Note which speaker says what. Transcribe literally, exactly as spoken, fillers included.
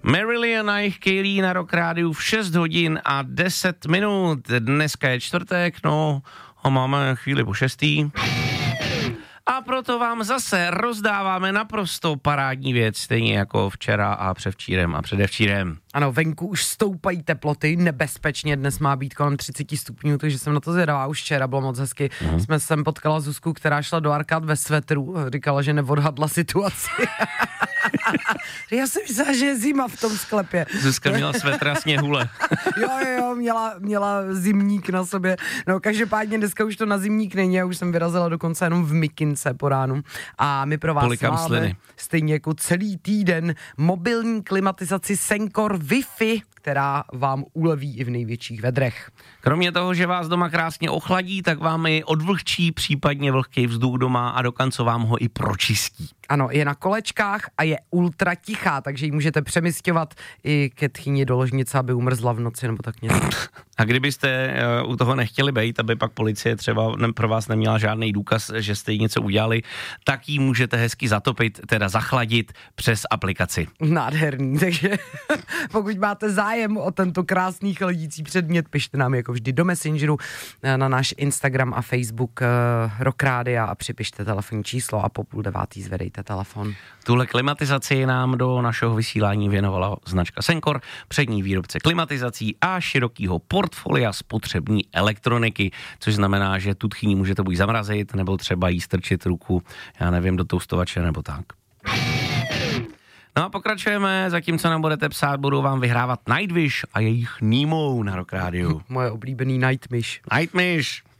Speaker 1: Marillion a jejich Kaylee na Rock Rádiu v šest hodin a deset minut. Dneska je čtvrtek, no a máme chvíli po šestý. A proto vám zase rozdáváme naprosto parádní věc, stejně jako včera a převčírem a předevčírem.
Speaker 2: Ano, venku už stoupají teploty, nebezpečně, dnes má být kolem třicet stupňů, takže jsem na to zvědavá, už včera bylo moc hezky. Mm. Jsme sem potkala Zuzku, která šla do arkád ve svetru, říkala, že neodhadla situaci. Já jsem myslela, že je zima v tom sklepě.
Speaker 1: Zuzka měla svetra sněhule.
Speaker 2: jo, jo, jo, měla, měla zimník na sobě. No každopádně dneska už to na zimník není, já už jsem vyrazila dokonce jenom v mikince po ránu. A my pro vás
Speaker 1: Polikám
Speaker 2: máme
Speaker 1: sliny.
Speaker 2: Stejně jako celý týden mobilní klimatizaci Sencor Wi-Fi, která vám uleví i v největších vedrech.
Speaker 1: Kromě toho, že vás doma krásně ochladí, tak vám i odvlhčí případně vlhký vzduch doma a dokonce vám ho i pročistí.
Speaker 2: Ano, je na kolečkách a je ultra tichá, takže ji můžete přemysťovat i ke tchýni do ložnice, aby umrzla v noci nebo tak něco.
Speaker 1: A kdybyste uh, u toho nechtěli bejt, aby pak policie třeba ne, pro vás neměla žádný důkaz, že jste jí něco udělali, tak ji můžete hezky zatopit, teda zachladit přes aplikaci.
Speaker 2: Nádherný, takže pokud máte zájem o tento krásný chladící předmět, pište nám jako vždy do Messengeru, na náš Instagram a Facebook uh, Rock Rádia a připište telefonní číslo a po půl devátý zvedejte telefon.
Speaker 1: Tuhle klimatizaci nám do našeho vysílání věnovala značka Sencor, přední výrobce klimatizací a širokýho portfolia spotřební elektroniky, což znamená, že tu tchýni můžete buď zamrazit, nebo třeba jí strčit ruku, já nevím, do toustovače nebo tak. No a pokračujeme, zatímco nám budete psát, budou vám vyhrávat Nightwish a jejich Nemo na Rock Rádiu.
Speaker 2: Moje oblíbený Nightwish.
Speaker 1: Nightwish.